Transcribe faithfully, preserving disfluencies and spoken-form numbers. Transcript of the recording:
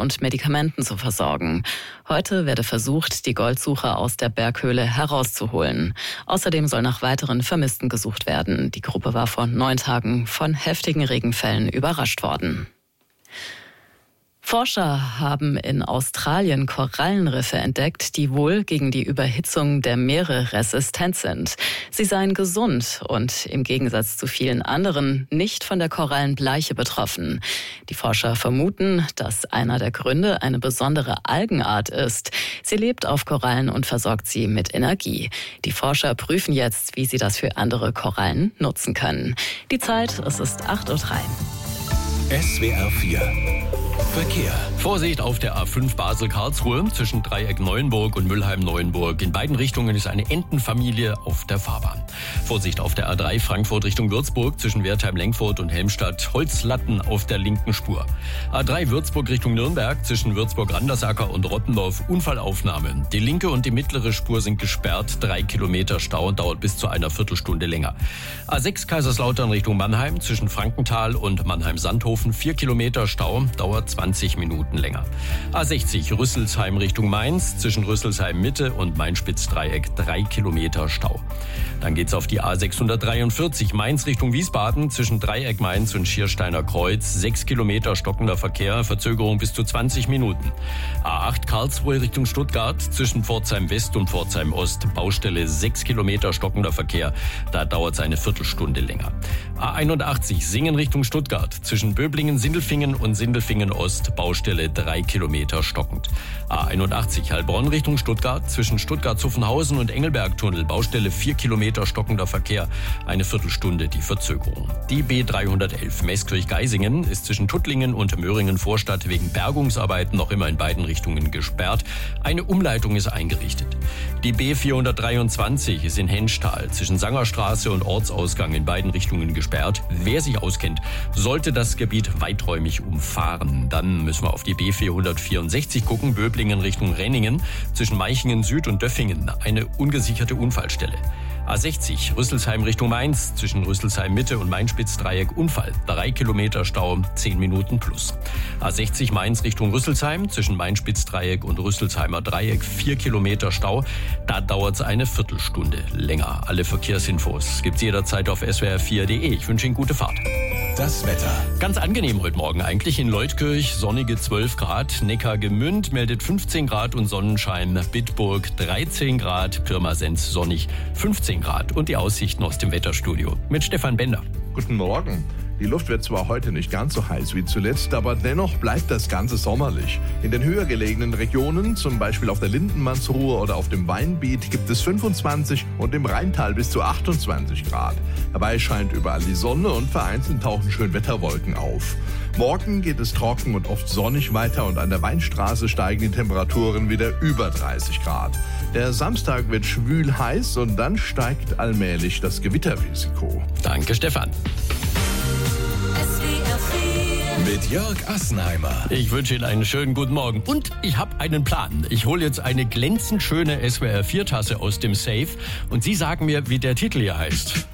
und Medikamenten zu versorgen. Heute werde versucht, die Goldsucher aus der Berghöhle herauszuholen. Außerdem soll nach weiteren Vermissten gesucht werden. Die Gruppe war vor neun Tagen von heftigen Regenfällen überrascht worden. Forscher haben in Australien Korallenriffe entdeckt, die wohl gegen die Überhitzung der Meere resistent sind. Sie seien gesund und im Gegensatz zu vielen anderen nicht von der Korallenbleiche betroffen. Die Forscher vermuten, dass einer der Gründe eine besondere Algenart ist. Sie lebt auf Korallen und versorgt sie mit Energie. Die Forscher prüfen jetzt, wie sie das für andere Korallen nutzen können. Die Zeit, es ist acht Uhr drei. S W R vier Verkehr. Vorsicht auf der A fünf Basel-Karlsruhe zwischen Dreieck-Neuenburg und Mülheim-Neuenburg. In beiden Richtungen ist eine Entenfamilie auf der Fahrbahn. Vorsicht auf der A drei Frankfurt Richtung Würzburg zwischen Wertheim-Lenkfurt und Helmstadt. Holzlatten auf der linken Spur. A drei Würzburg Richtung Nürnberg zwischen Würzburg-Randersacker und Rottendorf. Unfallaufnahme. Die linke und die mittlere Spur sind gesperrt. Drei Kilometer Stau und dauert bis zu einer Viertelstunde länger. A sechs Kaiserslautern Richtung Mannheim zwischen Frankenthal und Mannheim-Sandhofen. Vier Kilometer Stau, dauert zwanzig Minuten länger. A sechzig Rüsselsheim Richtung Mainz zwischen Rüsselsheim Mitte und Main-Spitz-Dreieck drei Kilometer Stau. Dann geht's auf die A sechshundertdreiundvierzig Mainz Richtung Wiesbaden zwischen Dreieck Mainz und Schiersteiner Kreuz sechs Kilometer stockender Verkehr, Verzögerung bis zu zwanzig Minuten. A acht Karlsruhe Richtung Stuttgart zwischen Pforzheim West und Pforzheim Ost Baustelle sechs Kilometer stockender Verkehr, da dauert es eine Viertelstunde länger. A einundachtzig Singen Richtung Stuttgart zwischen Böblingen Sindelfingen und Sindelfingen Ost Baustelle drei Kilometer stockend. A einundachtzig Heilbronn Richtung Stuttgart zwischen Stuttgart-Zuffenhausen und Engelberg-Tunnel Baustelle vier Kilometer stockender Verkehr, eine Viertelstunde die Verzögerung. Die B dreihundertelf Meßkirch-Geisingen ist zwischen Tuttlingen und Möhringen-Vorstadt wegen Bergungsarbeiten noch immer in beiden Richtungen gesperrt. Eine Umleitung ist eingerichtet. Die B vierhundertdreiundzwanzig ist in Henschtal zwischen Sangerstraße und Ortsausgang in beiden Richtungen gesperrt. Wer sich auskennt, sollte das Gebiet weiträumig umfahren. Dann müssen wir auf die B vierhundertvierundsechzig gucken, Böblingen Richtung Renningen zwischen Meichingen Süd und Döffingen, eine ungesicherte Unfallstelle. A sechzig Rüsselsheim Richtung Mainz zwischen Rüsselsheim Mitte und Main-Spitz-Dreieck Unfall. Drei Kilometer Stau, zehn Minuten plus. A sechzig Mainz Richtung Rüsselsheim zwischen Main-Spitz-Dreieck und Rüsselsheimer Dreieck. Vier Kilometer Stau. Da dauert es eine Viertelstunde länger. Alle Verkehrsinfos gibt's jederzeit auf S W R vier punkt de. Ich wünsche Ihnen gute Fahrt. Das Wetter. Ganz angenehm heute Morgen eigentlich in Leutkirch. Sonnige zwölf Grad. Neckargemünd meldet fünfzehn Grad und Sonnenschein. Bitburg dreizehn Grad. Pirmasens sonnig fünfzehn Grad. Und die Aussichten aus dem Wetterstudio mit Stefan Bender. Guten Morgen. Die Luft wird zwar heute nicht ganz so heiß wie zuletzt, aber dennoch bleibt das Ganze sommerlich. In den höher gelegenen Regionen, zum Beispiel auf der Lindenmannsruhr oder auf dem Weinbiet, gibt es fünfundzwanzig und im Rheintal bis zu achtundzwanzig Grad. Dabei scheint überall die Sonne und vereinzelt tauchen Schönwetterwolken auf. Morgen geht es trocken und oft sonnig weiter und an der Weinstraße steigen die Temperaturen wieder über dreißig Grad. Der Samstag wird schwül heiß und dann steigt allmählich das Gewitterrisiko. Danke, Stefan. Mit Jörg Assenheimer. Ich wünsche Ihnen einen schönen guten Morgen. Und ich habe einen Plan. Ich hole jetzt eine glänzend schöne S W R vier Tasse aus dem Safe und Sie sagen mir, wie der Titel hier heißt.